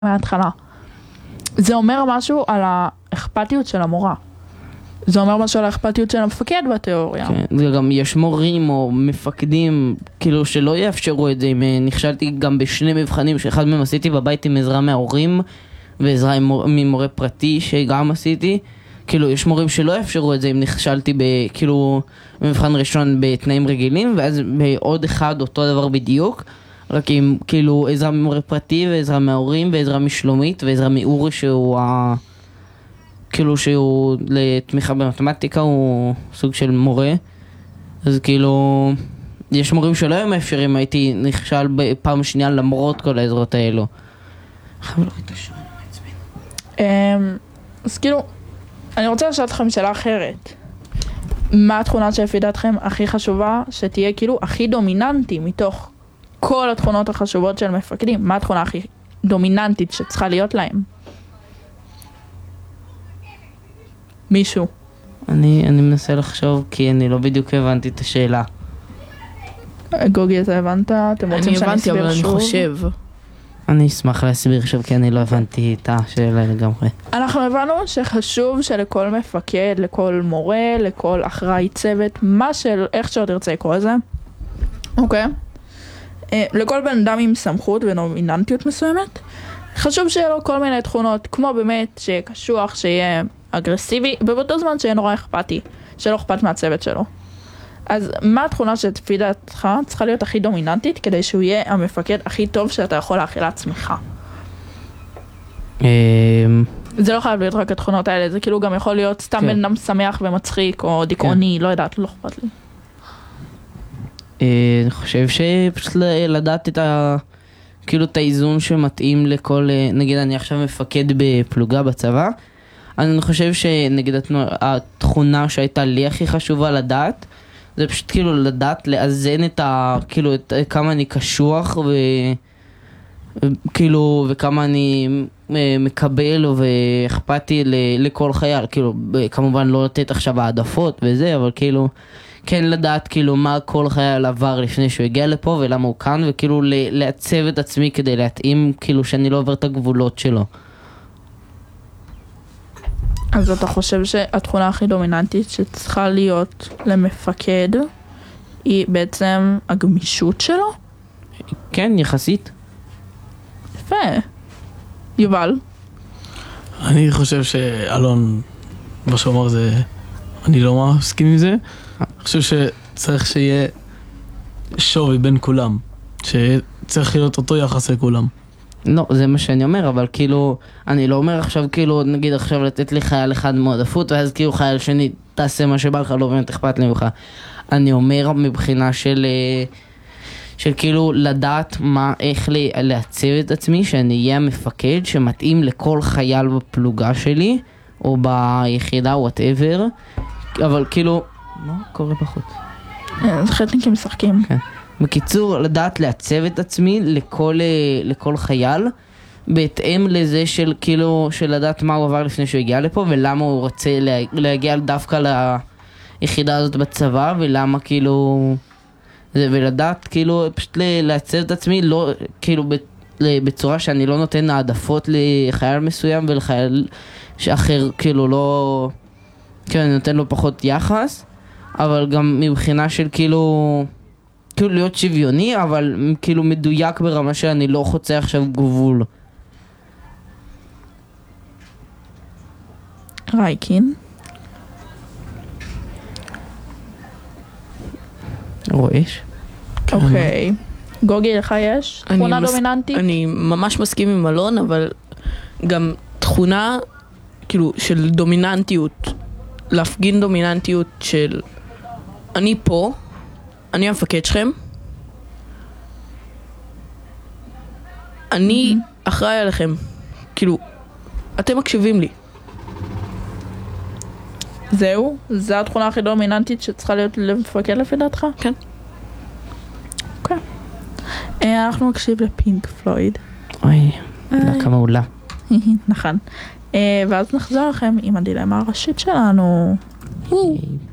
מההתחלה. זה אומר משהו על האכפתיות של המורה. זה אומר משהו על האכפתיות של המפקד בתיאוריה. כן, וגם יש מורים או מפקדים כאילו שלא יאפשרו את זה. נכשלתי גם בשני מבחנים שאחד מהם עשיתי בבית עם עזרה מההורים ועזרה ממורה פרטי שגם עשיתי. כאילו יש מורים שלא יאפשרו את זה אם נכשלתי כאילו במבחן ראשון בתנאים רגילים, ואז בעוד אחד אותו דבר בדיוק, רק עם כאילו עזרה ממורה פרטי ועזרה מההורים ועזרה משלומית ועזרה מאורי שהוא כאילו שהוא לתמיכה במתמטיקה, הוא סוג של מורה. אז כאילו יש מורים שלא היו מאפשרים, הייתי נכשל בפעם שנייה למרות כל העזרות האלו. אז כאילו אני רוצה לשאול אתכם שאלה אחרת. מה התכונה שלפי דעתכם הכי חשובה שתהיה כאילו הכי דומיננטי מתוך כל התכונות החשובות של מפקדים? מה התכונה הכי דומיננטית שצריכה להיות להם? מישהו. אני מנסה לחשוב כי אני לא בדיוק הבנתי את השאלה. גוגי, אתה הבנת? אתם רוצים שאני אסביר שוב? אני הבנתי, אבל אני חושב. אני אשמח להסביר שוב כי אני לא הבנתי את השאלה לגמרי. אנחנו הבנו שחשוב שלכל מפקד, לכל מורה, לכל אחראי צוות, איך שלא תרצה לקרוא לזה, אוקיי? לכל בן אדם עם סמכות ודומיננטיות מסוימת, חשוב שיהיה לו כל מיני תכונות, כמו באמת שיהיה קשוח, שיהיה אגרסיבי, ובאותו זמן שיהיה נורא אכפתי, שלא אכפת מהצוות שלו. אז מה התכונה שלפי דעתך צריכה להיות הכי דומיננטית כדי שהוא יהיה המפקד הכי טוב שאתה יכול להכיל לעצמך? זה לא חייב להיות רק התכונות האלה, זה כאילו גם יכול להיות סתם בן אדם שמח ומצחיק או דיכאוני, לא יודעת, לא אכפת לי. אני חושב שפשוט לדעת כאילו את האיזון שמתאים לכל, נגיד אני עכשיו מפקד בפלוגה בצבא, אני חושב שנגיד התכונה שהייתה לי הכי חשובה לדעת, זה פשוט כאילו לדעת לאזן כאילו כמה אני קשוח וכאילו וכמה אני מקבל ואכפתי לכל חייל, כאילו כמובן לא לתת עכשיו העדפות וזה, אבל כאילו כן לדעת כאילו מה כל חייל עבר לפני שהוא הגיע לפה ולמה הוא כאן, וכאילו לעצב את עצמי כדי להתאים כאילו שאני לא עובר את הגבולות שלו. אז אתה חושב שהתכונה הכי דומיננטית שצריכה להיות למפקד היא בעצם הגמישות שלו? כן, יחסית. יפה. יובל? אני חושב שאלון, מה שאומר זה, אני לא מסכים עם זה. אני חושב שצריך שיהיה שווי בין כולם, שצריך להיות אותו יחס לכולם. לא, זה מה שאני אומר, אבל כאילו, אני לא אומר עכשיו כאילו, נגיד עכשיו לתת לי חייל אחד מועדפות, ואז כאילו חייל שני תעשה מה שבא לך, לא באמת אכפת לי ממך. אני אומר מבחינה של כאילו לדעת איך לעצב את עצמי, שאני אהיה המפקד שמתאים לכל חייל בפלוגה שלי, או ביחידה, whatever, אבל כאילו, מה קורה בחוץ? חטניקים משחקים. כן. בקיצור, לדעת לעצב את עצמי לכל חייל, בהתאם לזה של כאילו, של לדעת מה הוא עבר לפני שהוא הגיע לפה, ולמה הוא רוצה להגיע דווקא ליחידה הזאת בצבא, ולמה כאילו, ולדעת כאילו, פשוט לעצב את עצמי, לא, כאילו, בצורה שאני לא נותן העדפות לחייל מסוים, ולחייל שאחר כאילו לא, כאילו אני נותן לו פחות יחס, אבל גם מבחינה של כאילו להיות שוויוני, אבל כאילו מדויק ברמה שאני לא חוצה עכשיו גבול. רייקין? רויש? אוקיי. גוגי, לך יש תכונה דומיננטית? אני ממש מסכים עם אלון, אבל גם תכונה כאילו של דומיננטיות, להפגין דומיננטיות של אני פה, אני המפקד שלכם, אני אחראי עליכם, כאילו אתם מקשיבים לי. זהו? זו התכונה הכי דומיננטית שצריכה להיות למפקד לפי דעתך? כן. אוקיי. אנחנו נקשיב לפינק פלויד. אוי, להקה מעולה. נכון. ואז נחזור לכם עם הדילמה הראשית שלנו.